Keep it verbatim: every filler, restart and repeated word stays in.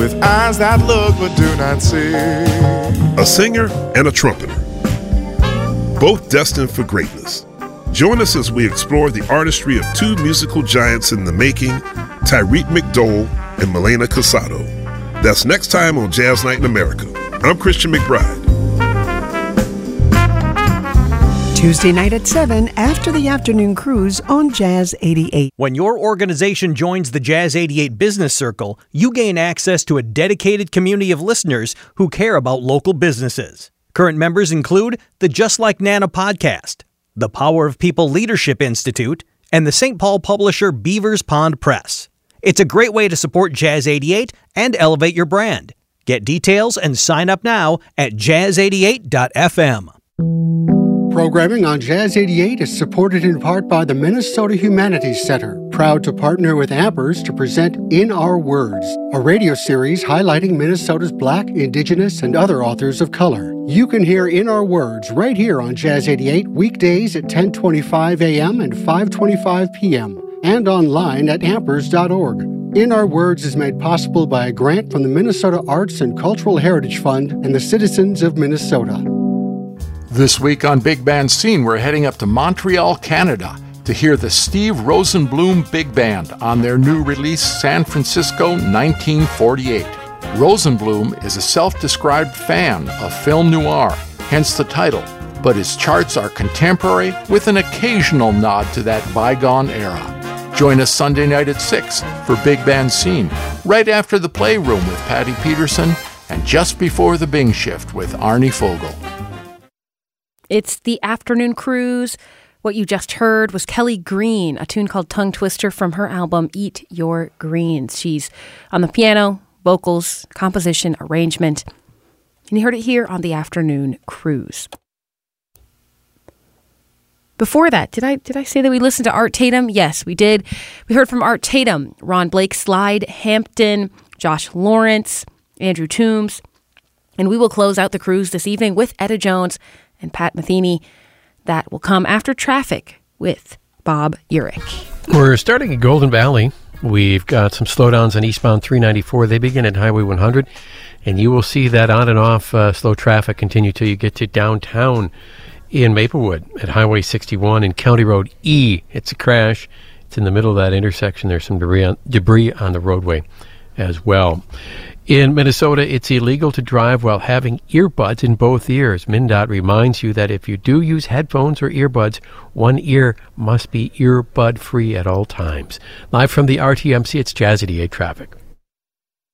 with eyes that look but do not see. A singer and a trumpeter, both destined for greatness. Join us as we explore the artistry of two musical giants in the making, Tyreek McDowell and Milena Casado. That's next time on Jazz Night in America. I'm Christian McBride. Tuesday night at seven after the afternoon cruise on Jazz eighty-eight. When your organization joins the Jazz eighty-eight Business Circle, you gain access to a dedicated community of listeners who care about local businesses. Current members include the Just Like Nana podcast, the Power of People Leadership Institute, and the Saint Paul publisher Beavers Pond Press. It's a great way to support Jazz eighty-eight and elevate your brand. Get details and sign up now at jazz eighty-eight dot f m. Programming on Jazz eighty-eight is supported in part by the Minnesota Humanities Center, proud to partner with Ampers to present In Our Words, a radio series highlighting Minnesota's Black, Indigenous, and other authors of color. You can hear In Our Words right here on Jazz eighty-eight weekdays at ten twenty-five a.m. and five twenty-five p.m. and online at ampers dot org. In Our Words is made possible by a grant from the Minnesota Arts and Cultural Heritage Fund and the citizens of Minnesota. This week on Big Band Scene, we're heading up to Montreal, Canada, to hear the Steve Rosenblum Big Band on their new release, San Francisco nineteen forty-eight. Rosenblum is a self-described fan of film noir, hence the title, but his charts are contemporary with an occasional nod to that bygone era. Join us Sunday night at six for Big Band Scene, right after the Playroom with Patty Peterson and just before the Bing Shift with Arnie Fogel. It's the afternoon cruise. What you just heard was Kelly Green, a tune called Tongue Twister from her album Eat Your Greens. She's on the piano, vocals, composition, arrangement. And you heard it here on the afternoon cruise. Before that, did I did I say that we listened to Art Tatum? Yes, we did. We heard from Art Tatum, Ron Blake Slide Hampton, Josh Lawrence, Andrew Toombs. And we will close out the cruise this evening with Etta Jones and Pat Metheny. That will come after Traffic with Bob Urich. We're starting at Golden Valley. We've got some slowdowns on eastbound three ninety-four. They begin at Highway one hundred, and you will see that on and off uh, slow traffic continue till you get to downtown in Maplewood at Highway sixty-one and County Road E. It's a crash. It's in the middle of that intersection. There's some debris on, debris on the roadway as well. In Minnesota, it's illegal to drive while having earbuds in both ears. MnDOT reminds you that if you do use headphones or earbuds, one ear must be earbud-free at all times. Live from the R T M C, it's Jazz eighty-eight Traffic.